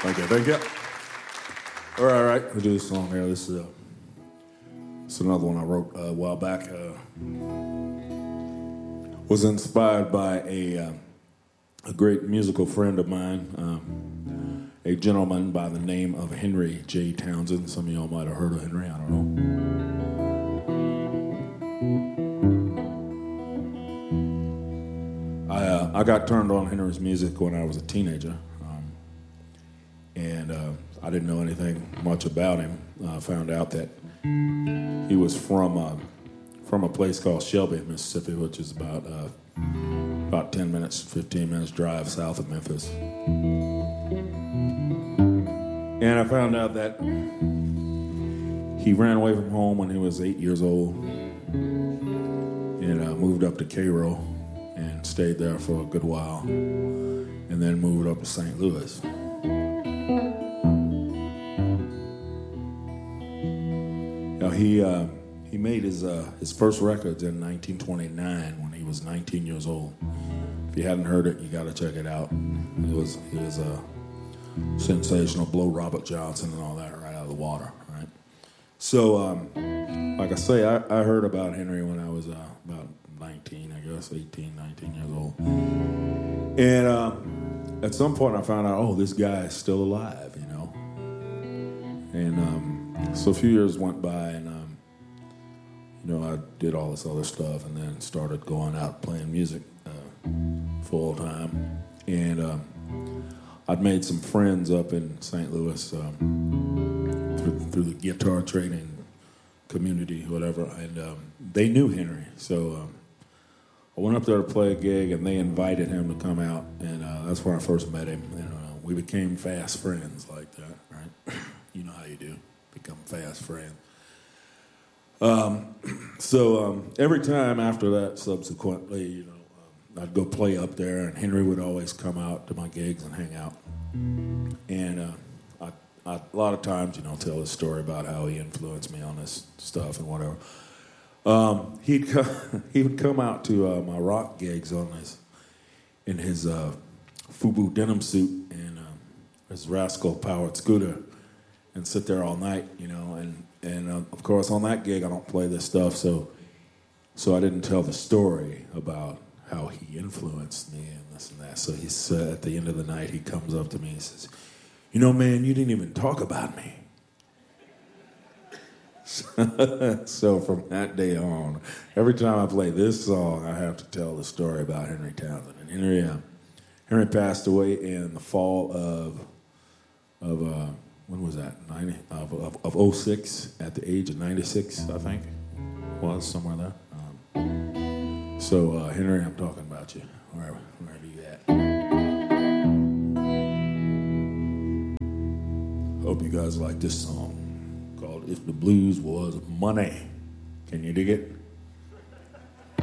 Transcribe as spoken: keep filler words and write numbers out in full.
Thank you, thank you. All right, all right. We'll do this song here. This is, uh, this is another one I wrote uh, a while back. Uh, was inspired by a, uh, a great musical friend of mine, um, a gentleman by the name of Henry J. Townsend. Some of y'all might have heard of Henry, I don't know. I, uh, I got turned on Henry's music when I was a teenager. And uh, I didn't know anything much about him. I uh, found out that he was from uh, from a place called Shelby, Mississippi, which is about uh, about ten minutes, fifteen minutes drive south of Memphis. And I found out that he ran away from home when he was eight years old and uh, moved up to Cairo and stayed there for a good while, and then moved up to Saint Louis. Now he uh, he made his uh, his first records in nineteen twenty-nine when he was nineteen years old. If you hadn't heard it, you got to check it out. It was it was a uh, sensational, blow Robert Johnson and all that right out of the water, right? So, um, like I say, I, I heard about Henry when I was uh, about nineteen, I guess, eighteen, nineteen years old, and uh, at some point I found out, oh, this guy is still alive, you know, and. Um, So a few years went by, and um, you know, I did all this other stuff, and then started going out playing music uh, full time. And um, I'd made some friends up in Saint Louis um, through, through the guitar training community, whatever, and um, they knew Henry. So um, I went up there to play a gig, and they invited him to come out, and uh, that's where I first met him. And uh, we became fast friends like that, right? You know how you do. Become fast friends. Um, so um, every time after that, subsequently, you know, um, I'd go play up there, and Henry would always come out to my gigs and hang out. And uh, I, I, a lot of times, you know, tell his story about how he influenced me on this stuff and whatever. Um, he'd come, he would come out to uh, my rock gigs on his in his uh, FUBU denim suit and um, his Rascal powered scooter. And sit there all night, you know, and and uh, of course on that gig I don't play this stuff, so so I didn't tell the story about how he influenced me and this and that. So he said at the end of the night he comes up to me and says, "You know, man, you didn't even talk about me." So from that day on, every time I play this song, I have to tell the story about Henry Townsend. And Henry uh, Henry passed away in the fall of of. Uh, When was that? ninety of, of, of oh six at the age of ninety-six, I think. Was somewhere there. Um, so, uh, Henry, I'm talking about you, wherever, wherever you at. Hope you guys like this song called If the Blues Was Money. Can you dig it?